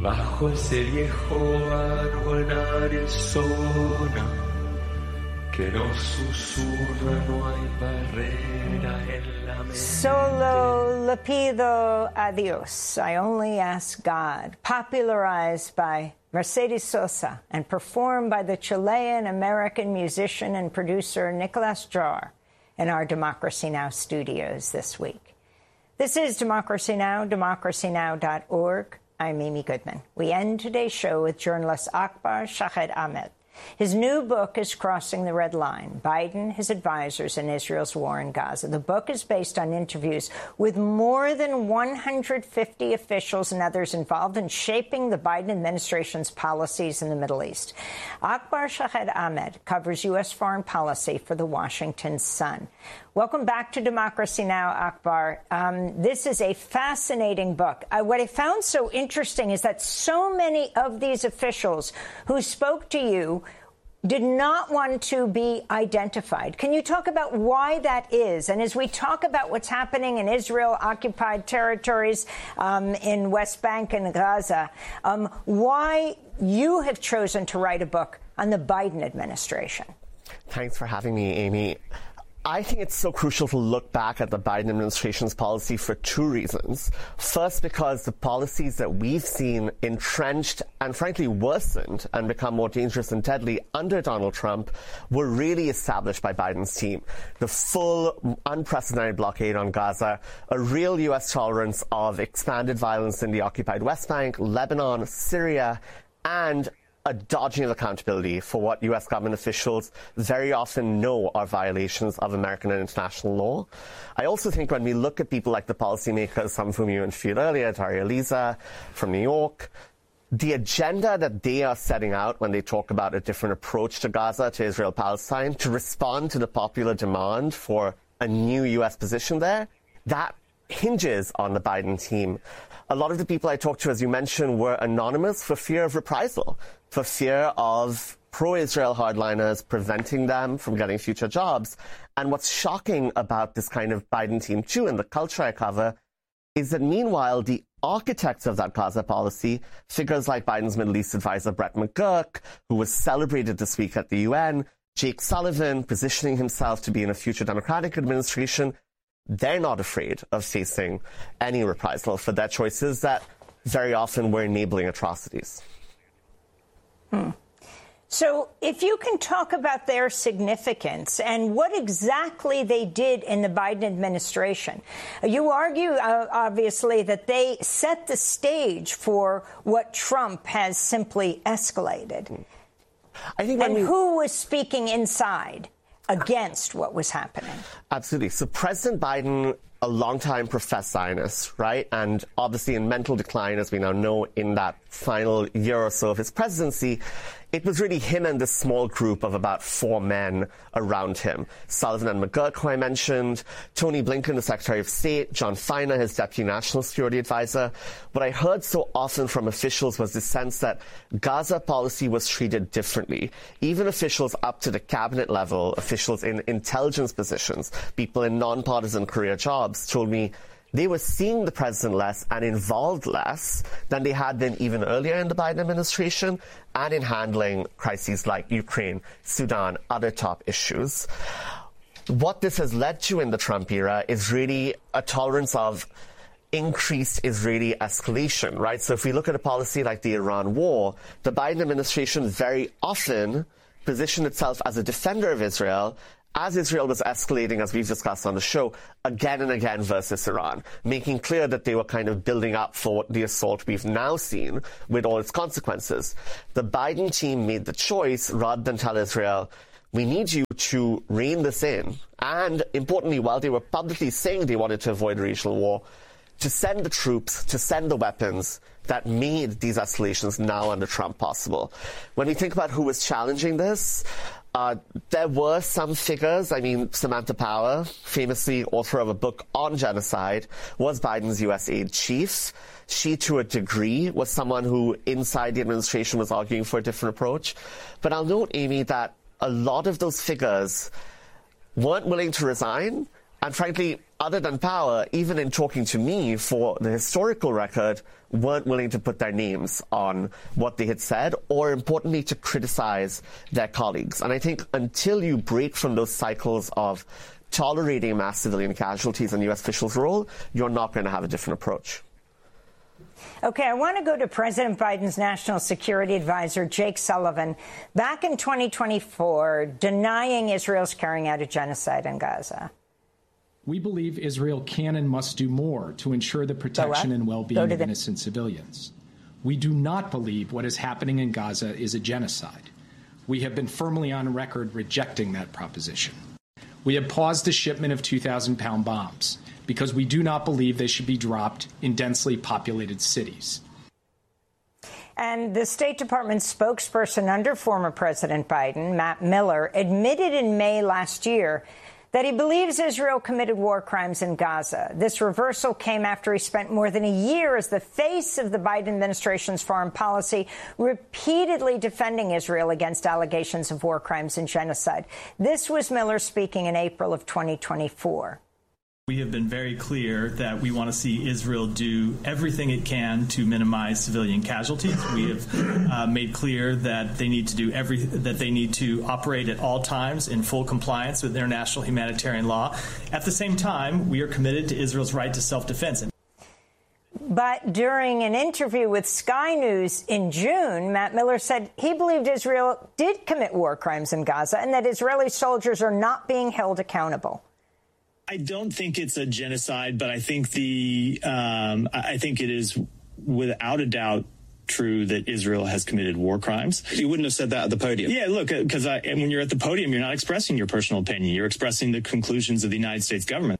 Bajo ese viejo árbol en Arizona, que nos susurra, no hay barrera en la mente. Solo le pido a Dios, I only ask God, popularized by Mercedes Sosa and performed by the Chilean-American musician and producer Nicolas Jar in our Democracy Now! Studios this week. This is Democracy Now!, democracynow.org. I'm Amy Goodman. We end today's show with journalist Akbar Shahed Ahmed. His new book is Crossing the Red Line, Biden, His Advisors, and Israel's War in Gaza. The book is based on interviews with more than 150 officials and others involved in shaping the Biden administration's policies in the Middle East. Akbar Shahed Ahmed covers U.S. foreign policy for the Washington Sun. Welcome back to Democracy Now!, Akbar. This is a fascinating book. What I found so interesting is that so many of these officials who spoke to you did not want to be identified. Can you talk about why that is? And as we talk about what's happening in Israel-occupied territories in West Bank and Gaza, why you have chosen to write a book on the Biden administration? Thanks for having me, Amy. I think it's so crucial to look back at the Biden administration's policy for two reasons. First, because the policies that we've seen entrenched and frankly worsened and become more dangerous and deadly under Donald Trump were really established by Biden's team. The full, unprecedented blockade on Gaza, a real U.S. tolerance of expanded violence in the occupied West Bank, Lebanon, Syria, and a dodging of accountability for what U.S. government officials very often know are violations of American and international law. I also think when we look at people like the policymakers, some of whom you interviewed earlier, Daria Lisa from New York, the agenda that they are setting out when they talk about a different approach to Gaza, to Israel-Palestine, to respond to the popular demand for a new U.S. position there, that hinges on the Biden team. A lot of the people I talked to, as you mentioned, were anonymous for fear of reprisal, for fear of pro-Israel hardliners preventing them from getting future jobs. And what's shocking about this kind of Biden team, too, and the culture I cover, is that meanwhile, the architects of that Gaza policy, figures like Biden's Middle East advisor Brett McGurk, who was celebrated this week at the UN, Jake Sullivan, positioning himself to be in a future Democratic administration, they're not afraid of facing any reprisal for their choices that very often were enabling atrocities. So if you can talk about their significance and what exactly they did in the Biden administration. You argue, obviously, that they set the stage for what Trump has simply escalated. I think who was speaking inside against what was happening? Absolutely. So President Biden, a longtime professed Zionist, right? And obviously in mental decline, as we now know, in that final year or so of his presidency, it was really him and this small group of about 4 men around him. Sullivan and McGurk, who I mentioned, Tony Blinken, the Secretary of State, John Feiner, his Deputy National Security Advisor. What I heard so often from officials was the sense that Gaza policy was treated differently. Even officials up to the cabinet level, officials in intelligence positions, people in nonpartisan career jobs told me they were seeing the president less and involved less than they had been even earlier in the Biden administration and in handling crises like Ukraine, Sudan, other top issues. What this has led to in the Trump era is really a tolerance of increased Israeli escalation, right? So if we look at a policy like the Iran war, the Biden administration very often positioned itself as a defender of Israel as Israel was escalating, as we've discussed on the show, again and again versus Iran, making clear that they were kind of building up for the assault we've now seen with all its consequences. The Biden team made the choice, rather than tell Israel, we need you to rein this in, and importantly, while they were publicly saying they wanted to avoid a regional war, to send the troops, to send the weapons that made these escalations now under Trump possible. When we think about who was challenging this, there were some figures. I mean, Samantha Power, famously author of a book on genocide, was Biden's U.S. aide chief. She, to a degree, was someone who, inside the administration, was arguing for a different approach. But I'll note, Amy, that a lot of those figures weren't willing to resign. And frankly, other than Power, even in talking to me for the historical record, weren't willing to put their names on what they had said, or importantly, to criticize their colleagues. And I think until you break from those cycles of tolerating mass civilian casualties in U.S. officials' role, you're not going to have a different approach. Okay, I want to go to President Biden's National Security Advisor, Jake Sullivan, back in 2024, denying Israel's carrying out a genocide in Gaza. We believe Israel can and must do more to ensure the protection and well-being of innocent civilians. We do not believe what is happening in Gaza is a genocide. We have been firmly on record rejecting that proposition. We have paused the shipment of 2,000-pound bombs because we do not believe they should be dropped in densely populated cities. And the State Department spokesperson under former President Biden, Matt Miller, admitted in May last year that he believes Israel committed war crimes in Gaza. This reversal came after he spent more than a year as the face of the Biden administration's foreign policy, repeatedly defending Israel against allegations of war crimes and genocide. This was Miller speaking in April of 2024. We have been very clear that we want to see Israel do everything it can to minimize civilian casualties. We have made clear that they need to do that they need to operate at all times in full compliance with international humanitarian law. At the same time, we are committed to Israel's right to self-defense. But during an interview with Sky News in June, Matt Miller said he believed Israel did commit war crimes in Gaza and that Israeli soldiers are not being held accountable. I don't think it's a genocide, but I think I think it is without a doubt true that Israel has committed war crimes. You wouldn't have said that at the podium. Yeah, look, because when you're at the podium, you're not expressing your personal opinion. You're expressing the conclusions of the United States government.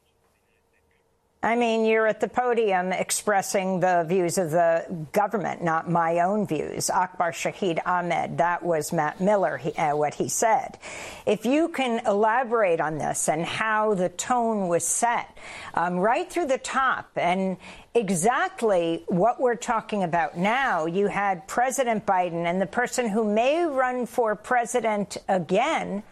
I mean, you're at the podium expressing the views of the government, not my own views. Akbar Shahid Ahmed, that was Matt Miller, what he said. If you can elaborate on this and how the tone was set right through the top and exactly what we're talking about now, you had President Biden and the person who may run for president again,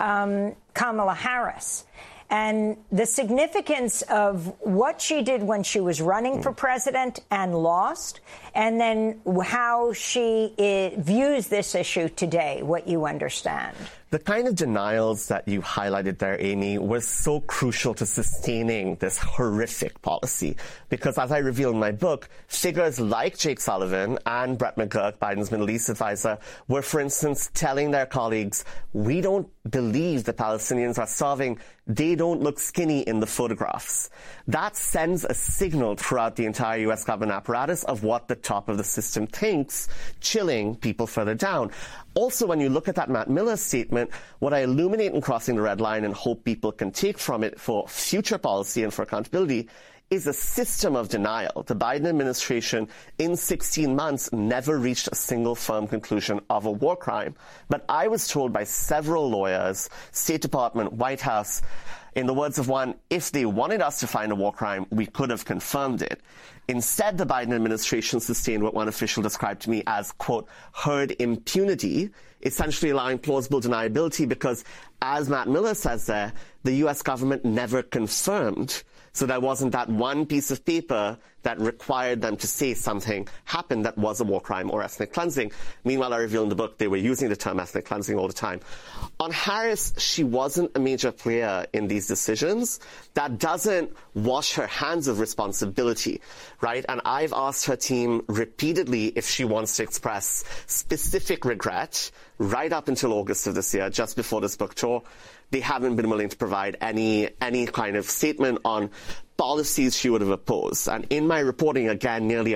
Kamala Harris. And the significance of what she did when she was running for president and lost, and then how she views this issue today, what you understand. The kind of denials that you highlighted there, Amy, was so crucial to sustaining this horrific policy. Because as I reveal in my book, figures like Jake Sullivan and Brett McGurk, Biden's Middle East advisor, were, for instance, telling their colleagues, we don't believe the Palestinians are starving. They don't look skinny in the photographs. That sends a signal throughout the entire U.S. government apparatus of what the top of the system thinks, chilling people further down. Also, when you look at that Matt Miller statement, what I illuminate in Crossing the Red Line and hope people can take from it for future policy and for accountability is a system of denial. The Biden administration, in 16 months, never reached a single firm conclusion of a war crime. But I was told by several lawyers, State Department, White House, in the words of one, if they wanted us to find a war crime, we could have confirmed it. Instead, the Biden administration sustained what one official described to me as, quote, herd impunity, essentially allowing plausible deniability because, as Matt Miller says there, the U.S. government never confirmed. So there wasn't that one piece of paper that required them to say something happened that was a war crime or ethnic cleansing. Meanwhile, I reveal in the book they were using the term ethnic cleansing all the time. On Harris, she wasn't a major player in these decisions. That doesn't wash her hands of responsibility, right? And I've asked her team repeatedly if she wants to express specific regret right up until August of this year, just before this book tour. They haven't been willing to provide any kind of statement on policies she would have opposed. And in my reporting, again, nearly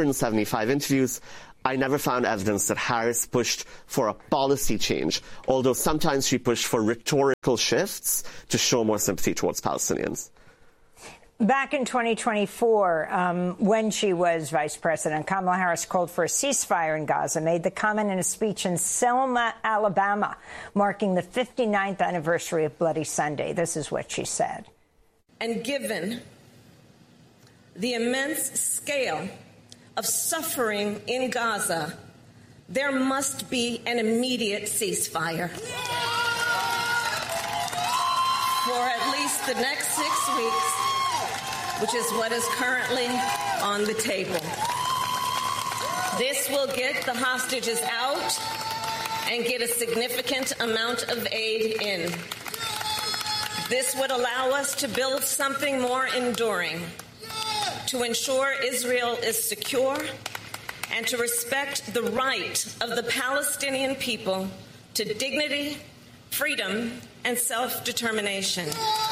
175 interviews, I never found evidence that Harris pushed for a policy change, although sometimes she pushed for rhetorical shifts to show more sympathy towards Palestinians. Back in 2024, when she was vice president, Kamala Harris called for a ceasefire in Gaza, made the comment in a speech in Selma, Alabama, marking the 59th anniversary of Bloody Sunday. This is what she said. And given the immense scale of suffering in Gaza, there must be an immediate ceasefire. For at least the next 6 weeks, which is what is currently on the table. This will get the hostages out and get a significant amount of aid in. This would allow us to build something more enduring, to ensure Israel is secure and to respect the right of the Palestinian people to dignity, freedom, and self-determination.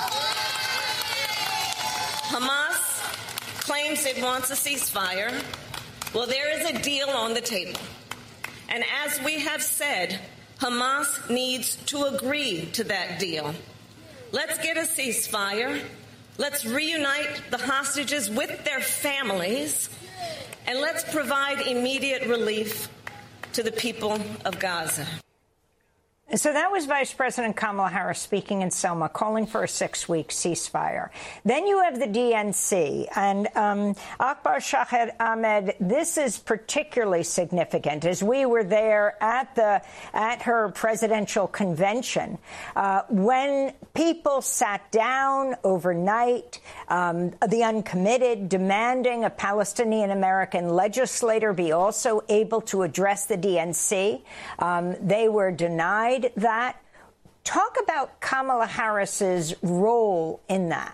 Hamas claims it wants a ceasefire. Well, there is a deal on the table. And as we have said, Hamas needs to agree to that deal. Let's get a ceasefire. Let's reunite the hostages with their families. And let's provide immediate relief to the people of Gaza. So that was Vice President Kamala Harris speaking in Selma, calling for a 6-week ceasefire. Then you have the DNC. And Akbar Shahed Ahmed, this is particularly significant, as we were there at her presidential convention when people sat down overnight, the uncommitted, demanding a Palestinian-American legislator be also able to address the DNC. They were denied that. Talk about Kamala Harris's role in that.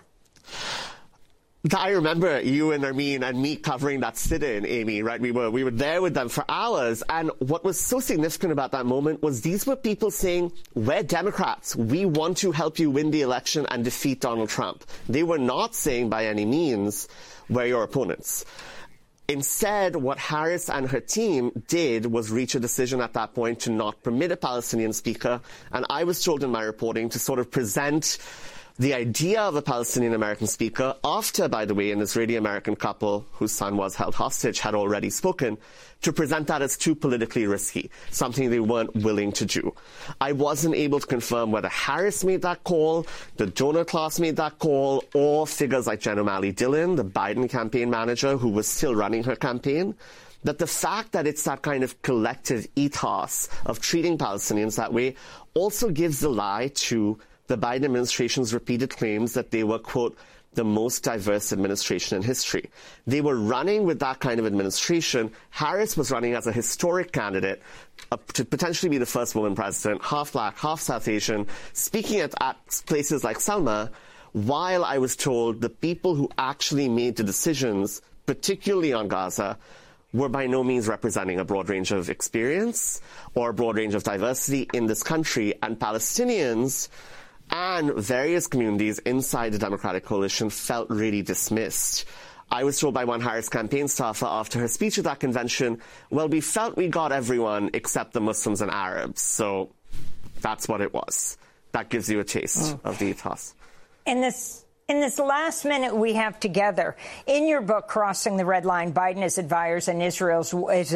I remember you and Armin and me covering that sit-in, Amy, right? We were there with them for hours. And what was so significant about that moment was these were people saying, we're Democrats. We want to help you win the election and defeat Donald Trump. They were not saying by any means, we're your opponents. Instead, what Harris and her team did was reach a decision at that point to not permit a Palestinian speaker. And I was told in my reporting to sort of present the idea of a Palestinian-American speaker after, by the way, an Israeli-American couple whose son was held hostage had already spoken, to present that as too politically risky, something they weren't willing to do. I wasn't able to confirm whether Harris made that call, the donor class made that call, or figures like Jen O'Malley Dillon, the Biden campaign manager who was still running her campaign. That the fact that it's that kind of collective ethos of treating Palestinians that way also gives the lie to the Biden administration's repeated claims that they were, quote, the most diverse administration in history. They were running with that kind of administration. Harris was running as a historic candidate to potentially be the first woman president, half black, half South Asian, speaking at places like Selma, while I was told the people who actually made the decisions, particularly on Gaza, were by no means representing a broad range of experience or a broad range of diversity in this country. And Palestinians and various communities inside the Democratic coalition felt really dismissed. I was told by one Harris campaign staffer after her speech at that convention, well, we felt we got everyone except the Muslims and Arabs. So that's what it was. That gives you a taste of the ethos. In this last minute we have together, in your book, Crossing the Red Line, Biden, his advisors, and Israel's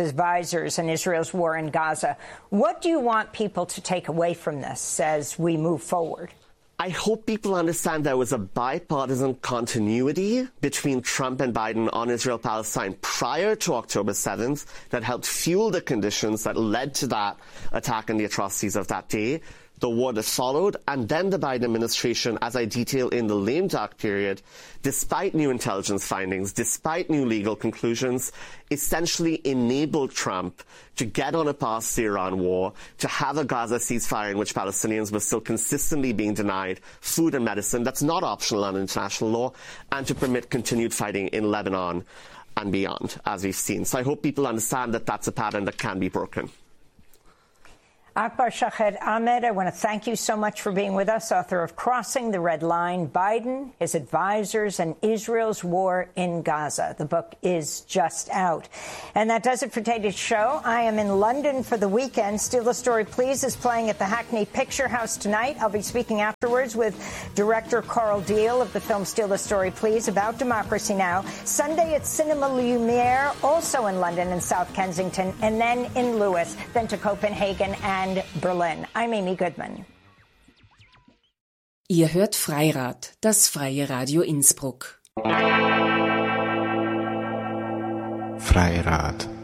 war in Gaza, what do you want people to take away from this as we move forward? I hope people understand there was a bipartisan continuity between Trump and Biden on Israel-Palestine prior to October 7th that helped fuel the conditions that led to that attack and the atrocities of that day, the war that followed, and then the Biden administration, as I detail in the lame duck period, despite new intelligence findings, despite new legal conclusions, essentially enabled Trump to get on a path to the Iran war, to have a Gaza ceasefire in which Palestinians were still consistently being denied food and medicine that's not optional under international law, and to permit continued fighting in Lebanon and beyond, as we've seen. So I hope people understand that that's a pattern that can be broken. Akbar Shahed Ahmed, I want to thank you so much for being with us, author of Crossing the Red Line, Biden, his advisors, and Israel's war in Gaza. The book is just out. And that does it for today's show. I am in London for the weekend. Steal the Story, Please is playing at the Hackney Picture House tonight. I'll be speaking afterwards with director Carl Deal of the film Steal the Story, Please, about democracy now. Sunday at Cinema Lumiere, also in London and South Kensington, and then in Lewis, then to Copenhagen and Berlin. I'm Amy Goodman. Ihr hört Freirad, das freie Radio Innsbruck. Freirad.